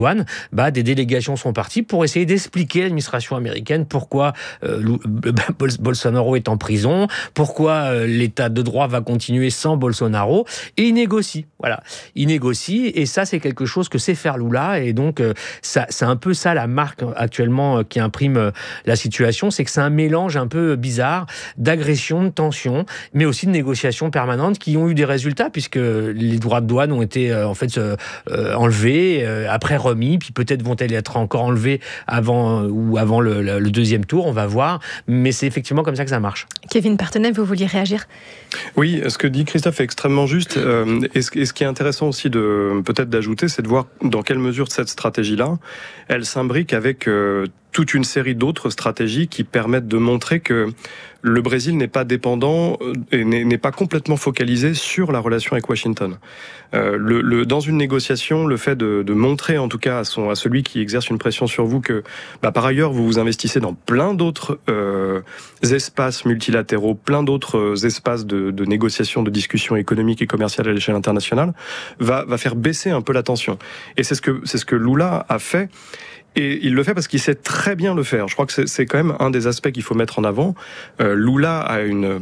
des délégations sont parties pour essayer d'expliquer à l'administration américaine pourquoi Bolsonaro est en prison, pourquoi l'état de droit va continuer sans Bolsonaro, et il négocie. Voilà, il négocie, et ça c'est quelque chose que sait faire Lula, et donc c'est un peu ça la marque actuellement qui imprime la situation, c'est que c'est un mélange un peu bizarre d'agression, de tension, mais aussi de négociations permanentes qui ont eu des résultats, puisque les droits de douane ont été enlevés, après remis, puis peut-être vont-elles être encore enlevées avant le deuxième tour, on va voir, mais c'est effectivement comme ça que ça marche. Kevin Partenay, vous vouliez réagir ? Oui, ce que dit Christophe est extrêmement juste, et ce qui est intéressant aussi peut-être d'ajouter, c'est de voir dans quelle mesure cette stratégie-là, elle s'imbrique avec toute une série d'autres stratégies qui permettent de montrer que le Brésil n'est pas dépendant et n'est pas complètement focalisé sur la relation avec Washington. Dans une négociation, le fait de montrer en tout cas à celui qui exerce une pression sur vous que par ailleurs vous vous investissez dans plein d'autres espaces multilatéraux, plein d'autres espaces de négociation, de discussion économique et commerciale à l'échelle internationale, va faire baisser un peu la tension. Et c'est ce que Lula a fait. Et il le fait parce qu'il sait très bien le faire. Je crois que c'est quand même un des aspects qu'il faut mettre en avant. Lula a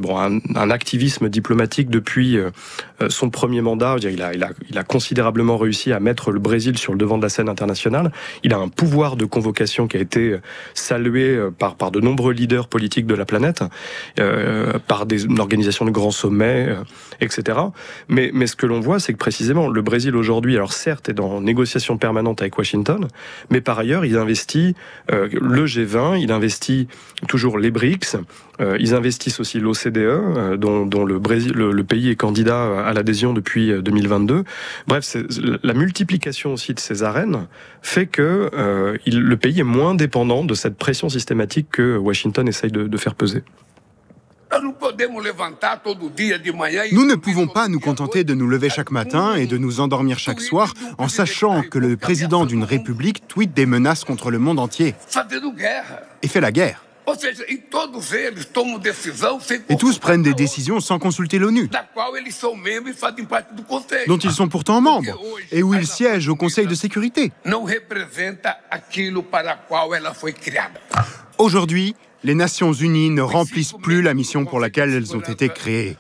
un activisme diplomatique depuis son premier mandat. Il a considérablement réussi à mettre le Brésil sur le devant de la scène internationale. Il a un pouvoir de convocation qui a été salué par de nombreux leaders politiques de la planète, par une organisation de grands sommets, etc. Mais ce que l'on voit, c'est que précisément le Brésil aujourd'hui, alors certes, est en négociation permanente avec Washington, mais par ailleurs, il investit le G20, il investit toujours les BRICS, ils investissent aussi l'OCDE, dont le pays est candidat à l'adhésion depuis 2022. Bref, la multiplication aussi de ces arènes fait que le pays est moins dépendant de cette pression systématique que Washington essaye de faire peser. Nous ne pouvons pas nous contenter de nous lever chaque matin et de nous endormir chaque soir en sachant que le président d'une république tweete des menaces contre le monde entier et fait la guerre. Et tous prennent des décisions sans consulter l'ONU, dont ils sont pourtant membres et où ils siègent au Conseil de sécurité. Aujourd'hui, les Nations Unies ne remplissent plus la mission pour laquelle elles ont été créées.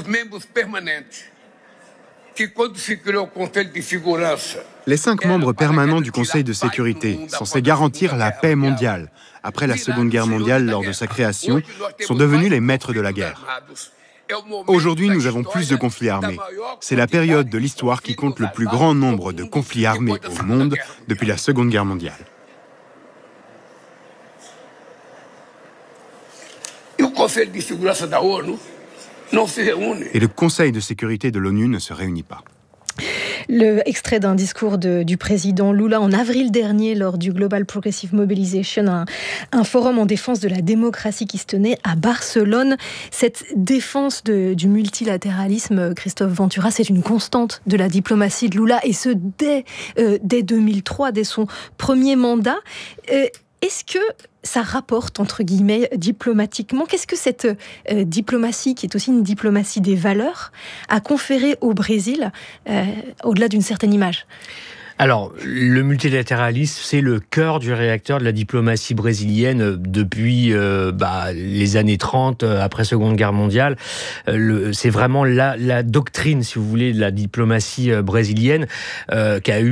Les 5 membres permanents du Conseil de sécurité, censés garantir la paix mondiale, après la Seconde Guerre mondiale lors de sa création, sont devenus les maîtres de la guerre. Aujourd'hui, nous avons plus de conflits armés. C'est la période de l'histoire qui compte le plus grand nombre de conflits armés au monde depuis la Seconde Guerre mondiale. Et le Conseil de sécurité de l'ONU ne se réunit pas. Le extrait d'un discours du président Lula en avril dernier lors du Global Progressive Mobilization, un forum en défense de la démocratie qui se tenait à Barcelone. Cette défense du multilatéralisme, Christophe Ventura, c'est une constante de la diplomatie de Lula, et ce dès 2003, dès son premier mandat. Est-ce que ça rapporte, entre guillemets, diplomatiquement ? Qu'est-ce que cette diplomatie, qui est aussi une diplomatie des valeurs, a conféré au Brésil, au-delà d'une certaine image ? Alors, le multilatéralisme, c'est le cœur du réacteur de la diplomatie brésilienne depuis les années 30, après Seconde Guerre mondiale. C'est vraiment la doctrine, si vous voulez, de la diplomatie brésilienne qui a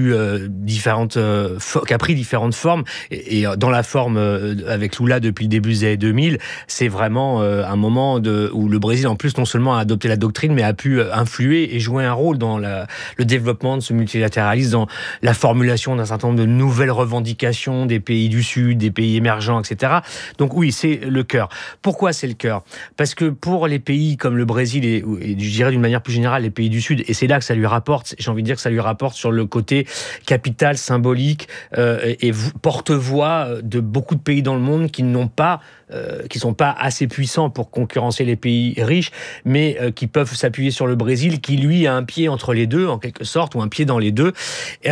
pris différentes formes. Et dans la forme avec Lula depuis le début des années 2000, c'est vraiment un moment où le Brésil, en plus, non seulement a adopté la doctrine, mais a pu influer et jouer un rôle dans le développement de ce multilatéralisme, dans la formulation d'un certain nombre de nouvelles revendications des pays du Sud, des pays émergents, etc. Donc oui, c'est le cœur. Pourquoi c'est le cœur ? Parce que pour les pays comme le Brésil et je dirais d'une manière plus générale les pays du Sud, et c'est là que ça lui rapporte, j'ai envie de dire que ça lui rapporte sur le côté capital, symbolique et porte-voix de beaucoup de pays dans le monde qui sont pas assez puissants pour concurrencer les pays riches, mais qui peuvent s'appuyer sur le Brésil, qui lui a un pied entre les deux, en quelque sorte, ou un pied dans les deux. Et alors,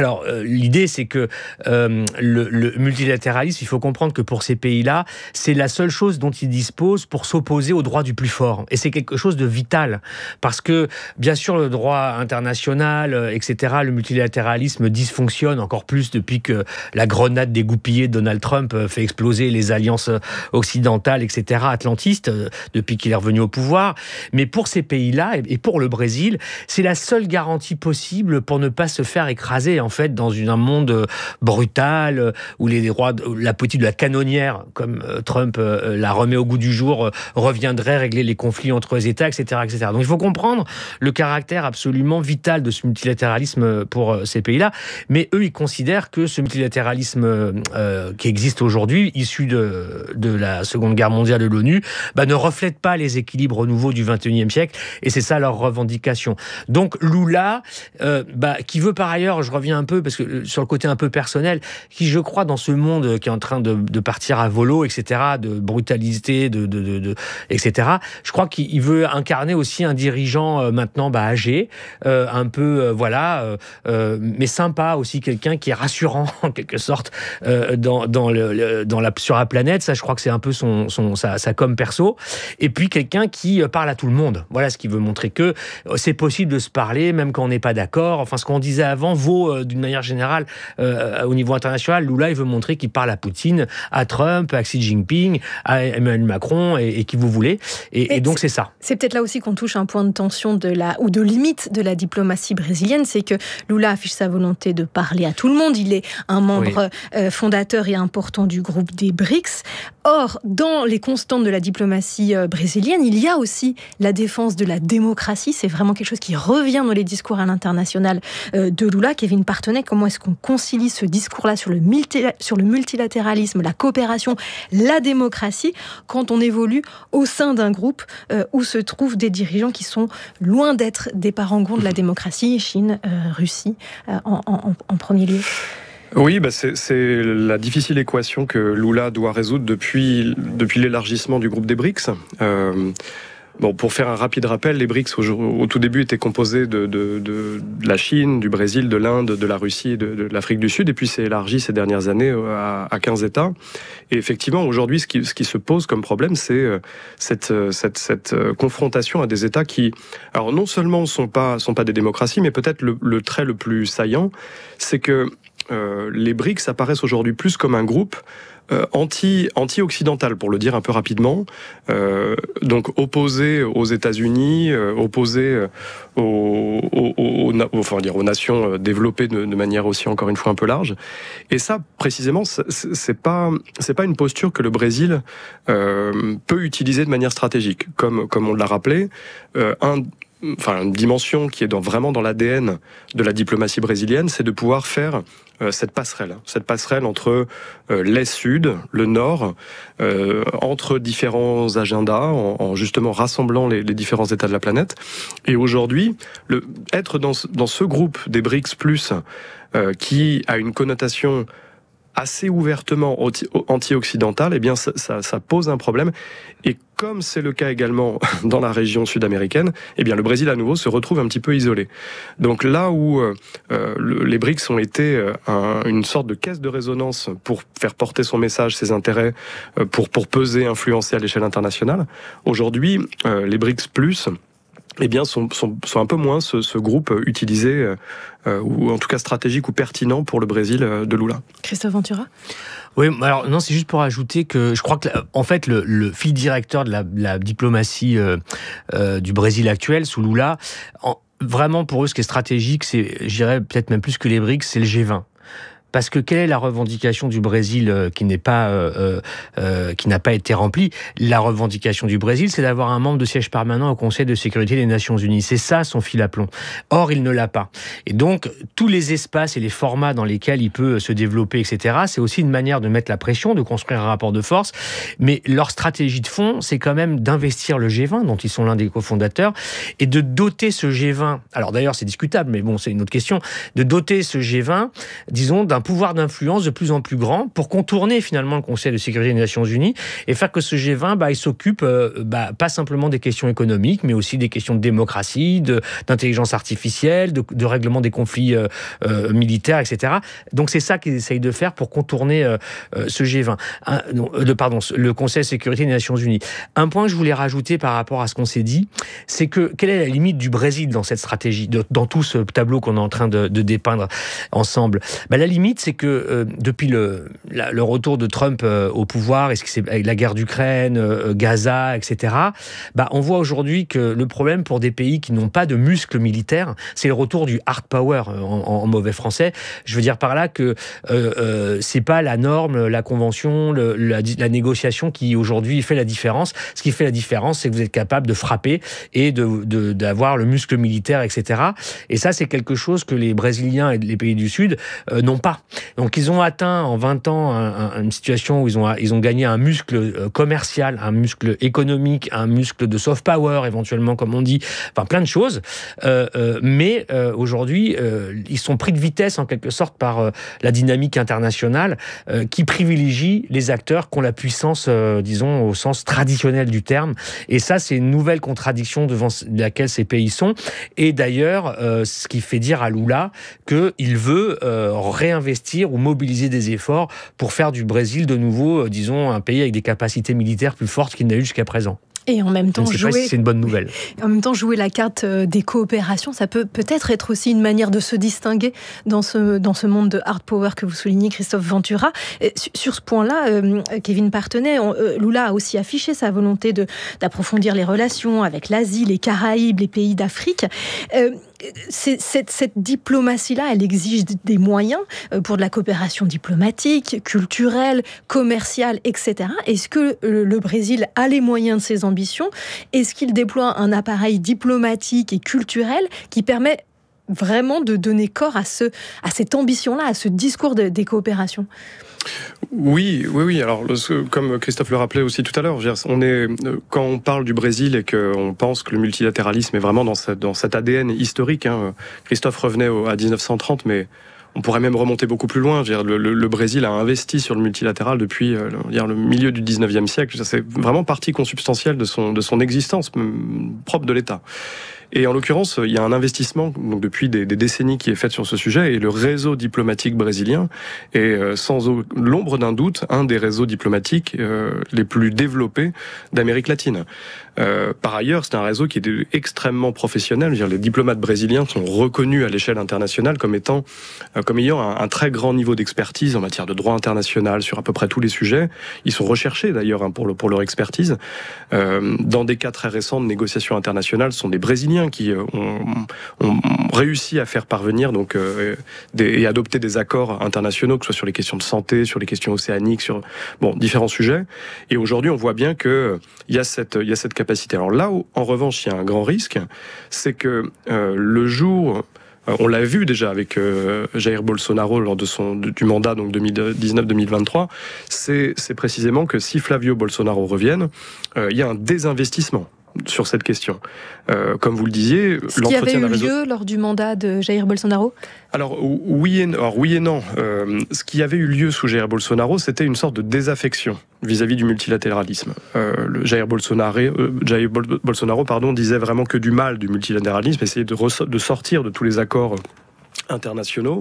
Alors, l'idée, c'est que le multilatéralisme, il faut comprendre que pour ces pays-là, c'est la seule chose dont ils disposent pour s'opposer au droit du plus fort. Et c'est quelque chose de vital. Parce que, bien sûr, le droit international, etc., le multilatéralisme dysfonctionne encore plus depuis que la grenade dégoupillée de Donald Trump fait exploser les alliances occidentales, etc., atlantistes, depuis qu'il est revenu au pouvoir. Mais pour ces pays-là, et pour le Brésil, c'est la seule garantie possible pour ne pas se faire écraser, en fait, dans un monde brutal, où les droits, la politique de la canonnière, comme Trump la remet au goût du jour, reviendrait régler les conflits entre les États, etc., etc. Donc il faut comprendre le caractère absolument vital de ce multilatéralisme pour ces pays-là. Mais eux, ils considèrent que ce multilatéralisme qui existe aujourd'hui, issu de la Seconde Guerre mondiale de l'ONU, ne reflète pas les équilibres nouveaux du XXIe siècle, et c'est ça leur revendication. Donc Lula, qui veut par ailleurs, je reviens un peu, parce que sur le côté un peu personnel, qui je crois dans ce monde qui est en train de partir à volo, etc., de brutalité, etc., je crois qu'il veut incarner aussi un dirigeant maintenant âgé, un peu, mais sympa aussi, quelqu'un qui est rassurant en quelque sorte sur la planète. Ça, je crois que c'est un peu sa com perso. Et puis quelqu'un qui parle à tout le monde. Voilà ce qu'il veut montrer, que c'est possible de se parler même quand on n'est pas d'accord. Enfin, ce qu'on disait avant vaut d'une manière générale au niveau international. Lula, il veut montrer qu'il parle à Poutine, à Trump, à Xi Jinping, à Emmanuel Macron et qui vous voulez. Et donc c'est ça. C'est peut-être là aussi qu'on touche un point de tension ou de limite de la diplomatie brésilienne, c'est que Lula affiche sa volonté de parler à tout le monde. Il est un membre fondateur et important du groupe des BRICS. Or, dans les constantes de la diplomatie brésilienne, il y a aussi la défense de la démocratie. C'est vraiment quelque chose qui revient dans les discours à l'international de Lula. Kevin Partenay, comment est-ce qu'on concilie ce discours-là sur le multilatéralisme, la coopération, la démocratie, quand on évolue au sein d'un groupe où se trouvent des dirigeants qui sont loin d'être des parangons de la démocratie, Chine, Russie, en premier lieu? Oui, c'est la difficile équation que Lula doit résoudre depuis l'élargissement du groupe des BRICS. Pour faire un rapide rappel, les BRICS au tout début étaient composés de la Chine, du Brésil, de l'Inde, de la Russie et de l'Afrique du Sud, et puis c'est élargi ces dernières années à 15 États. Et effectivement, aujourd'hui, ce qui se pose comme problème, c'est cette confrontation à des États qui, alors non seulement sont pas des démocraties, mais peut-être le trait le plus saillant, c'est que les BRICS apparaissent aujourd'hui plus comme un groupe anti-occidental, pour le dire un peu rapidement, donc opposé aux États-Unis, opposé aux nations développées de manière aussi, encore une fois, un peu large. Et ça, précisément, c'est pas une posture que le Brésil peut utiliser de manière stratégique, comme on l'a rappelé. Une dimension qui est vraiment dans l'ADN de la diplomatie brésilienne, c'est de pouvoir faire cette passerelle entre l'Est-Sud, le Nord, entre différents agendas, en justement rassemblant les différents États de la planète. Et aujourd'hui, être dans ce groupe des BRICS+, qui a une connotation assez ouvertement anti-occidentale, eh bien ça pose un problème. Et comme c'est le cas également dans la région sud-américaine, eh bien le Brésil à nouveau se retrouve un petit peu isolé. Donc là où les BRICS ont été une sorte de caisse de résonance pour faire porter son message, ses intérêts, pour peser, influencer à l'échelle internationale, aujourd'hui les BRICS+, sont un peu moins ce groupe utilisé, ou en tout cas stratégique ou pertinent pour le Brésil de Lula. Christophe Ventura ? Oui, alors non, c'est juste pour ajouter que je crois que en fait le fil directeur de la diplomatie du Brésil actuel sous Lula, vraiment pour eux ce qui est stratégique, c'est, je dirais peut-être même plus que les BRICS, c'est le G20. Parce que quelle est la revendication du Brésil qui n'a pas été remplie? La revendication du Brésil, c'est d'avoir un membre de siège permanent au Conseil de sécurité des Nations Unies. C'est ça son fil à plomb. Or, il ne l'a pas. Et donc, tous les espaces et les formats dans lesquels il peut se développer, etc., c'est aussi une manière de mettre la pression, de construire un rapport de force. Mais leur stratégie de fond, c'est quand même d'investir le G20, dont ils sont l'un des cofondateurs, et de doter ce G20, alors d'ailleurs c'est discutable, mais bon, c'est une autre question, de doter ce G20, disons, d'un d'un pouvoir d'influence de plus en plus grand pour contourner finalement le Conseil de sécurité des Nations Unies et faire que ce G20, il s'occupe pas simplement des questions économiques, mais aussi des questions de démocratie, d'intelligence artificielle, de règlement des conflits militaires, etc. Donc c'est ça qu'ils essayent de faire pour contourner ce G20. Le Conseil de sécurité des Nations Unies. Un point que je voulais rajouter par rapport à ce qu'on s'est dit, c'est que quelle est la limite du Brésil dans cette stratégie, dans tout ce tableau qu'on est en train de dépeindre ensemble? La limite, c'est que depuis le retour de Trump au pouvoir, avec la guerre d'Ukraine, Gaza, etc., on voit aujourd'hui que le problème pour des pays qui n'ont pas de muscles militaires, c'est le retour du hard power en mauvais français. Je veux dire par là que c'est pas la norme, la convention, la négociation qui aujourd'hui fait la différence. Ce qui fait la différence, c'est que vous êtes capable de frapper et d'avoir le muscle militaire, etc. Et ça, c'est quelque chose que les Brésiliens et les pays du Sud n'ont pas. Donc, ils ont atteint en 20 ans une situation où ils ont gagné un muscle commercial, un muscle économique, un muscle de soft power, éventuellement, comme on dit, enfin plein de choses. Mais aujourd'hui, ils sont pris de vitesse, en quelque sorte, par la dynamique internationale qui privilégie les acteurs qui ont la puissance, disons, au sens traditionnel du terme. Et ça, c'est une nouvelle contradiction devant laquelle ces pays sont. Et d'ailleurs, ce qui fait dire à Lula qu'il veut réinvestir ou mobiliser des efforts pour faire du Brésil de nouveau, disons, un pays avec des capacités militaires plus fortes qu'il n'a eu jusqu'à présent. Et en même temps, je ne sais pas si c'est une bonne nouvelle. En même temps, jouer la carte des coopérations, ça peut peut-être être aussi une manière de se distinguer dans ce monde de hard power que vous soulignez, Christophe Ventura. Et sur ce point-là, Kevin Partenay, Lula a aussi affiché sa volonté d'approfondir les relations avec l'Asie, les Caraïbes, les pays d'Afrique. Cette diplomatie-là, elle exige des moyens pour de la coopération diplomatique, culturelle, commerciale, etc. Est-ce que le Brésil a les moyens de ses ambitions? Est-ce qu'il déploie un appareil diplomatique et culturel qui permet vraiment de donner corps à cette ambition-là, à ce discours des coopérations? Oui. Alors, comme Christophe le rappelait aussi tout à l'heure, quand on parle du Brésil et qu'on pense que le multilatéralisme est vraiment dans cet ADN historique, Christophe revenait à 1930, mais on pourrait même remonter beaucoup plus loin. Le Brésil a investi sur le multilatéral depuis le milieu du 19e siècle. C'est vraiment partie consubstantielle de son existence propre de l'État. Et en l'occurrence, il y a un investissement donc depuis des décennies qui est fait sur ce sujet, et le réseau diplomatique brésilien est sans l'ombre d'un doute un des réseaux diplomatiques les plus développés d'Amérique latine. Par ailleurs, c'est un réseau qui est extrêmement professionnel. Les diplomates brésiliens sont reconnus à l'échelle internationale comme ayant un très grand niveau d'expertise en matière de droit international sur à peu près tous les sujets. Ils sont recherchés d'ailleurs pour leur expertise. Dans des cas très récents de négociations internationales, ce sont des Brésiliens qui ont réussi à faire parvenir et adopter des accords internationaux, que ce soit sur les questions de santé, sur les questions océaniques, sur différents sujets. Et aujourd'hui, on voit bien qu'il y a cette capacité. Alors là où, en revanche, il y a un grand risque, c'est que le jour... On l'a vu déjà avec Jair Bolsonaro lors du mandat donc 2019-2023, c'est précisément que si Flavio Bolsonaro revienne, il y a un désinvestissement sur cette question. Comme vous le disiez, ce qui avait eu lieu lors du mandat de Jair Bolsonaro? Alors oui et non. Ce qui avait eu lieu sous Jair Bolsonaro, c'était une sorte de désaffection vis-à-vis du multilatéralisme. Jair Bolsonaro, disait vraiment que du mal du multilatéralisme, essayait de sortir de tous les accords internationaux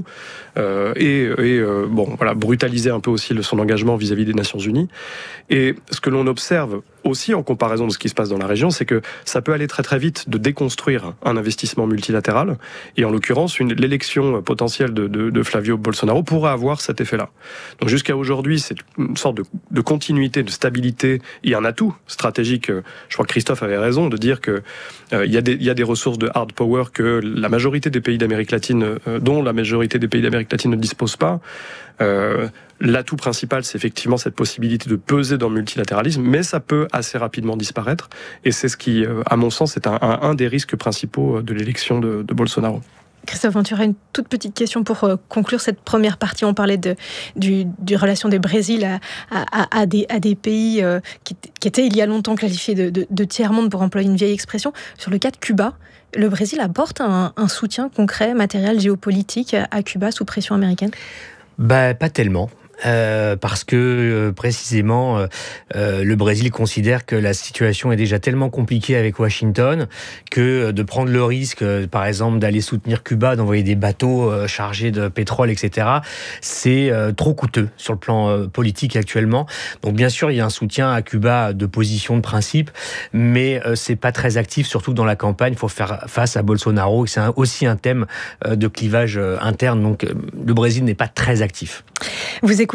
brutaliser un peu aussi son engagement vis-à-vis des Nations Unies. Et ce que l'on observe aussi en comparaison de ce qui se passe dans la région, c'est que ça peut aller très très vite de déconstruire un investissement multilatéral, et en l'occurrence l'élection potentielle de Flavio Bolsonaro pourrait avoir cet effet-là. Donc jusqu'à aujourd'hui, c'est une sorte de continuité, de stabilité et un atout stratégique. Je crois que Christophe avait raison de dire que il y a des ressources de hard power que la majorité des pays d'Amérique latine, dont la majorité des pays d'Amérique latine ne disposent pas. L'atout principal, c'est effectivement cette possibilité de peser dans le multilatéralisme, mais ça peut assez rapidement disparaître, et c'est ce qui, à mon sens, est un des risques principaux de l'élection de Bolsonaro. Christophe Ventura, une toute petite question pour conclure cette première partie. On parlait du relation des Brésil à des pays qui étaient il y a longtemps qualifiés de tiers-monde, pour employer une vieille expression. Sur le cas de Cuba, le Brésil apporte un soutien concret, matériel, géopolitique à Cuba sous pression américaine? Pas tellement. Parce que précisément le Brésil considère que la situation est déjà tellement compliquée avec Washington que de prendre le risque, par exemple, d'aller soutenir Cuba, d'envoyer des bateaux chargés de pétrole, etc., c'est trop coûteux sur le plan politique actuellement. Donc bien sûr, il y a un soutien à Cuba de position de principe, mais c'est pas très actif, surtout dans la campagne. Il faut faire face à Bolsonaro, c'est aussi un thème de clivage interne. Donc le Brésil n'est pas très actif. Vous écoutez